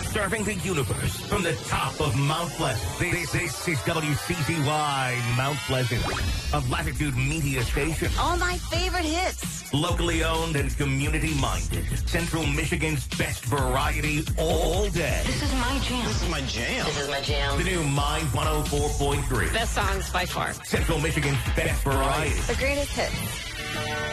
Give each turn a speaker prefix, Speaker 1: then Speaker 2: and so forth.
Speaker 1: serving the universe from the top of Mount Pleasant. This is WCCY Mount Pleasant, a Latitude media station.
Speaker 2: All my favorite hits.
Speaker 1: Locally owned and community-minded. Central Michigan's best variety all day.
Speaker 2: This is my jam.
Speaker 3: This is my jam.
Speaker 2: This is my jam.
Speaker 1: The new Mind 104.3.
Speaker 2: Best songs by far.
Speaker 1: Central Michigan's best variety.
Speaker 2: The greatest hits.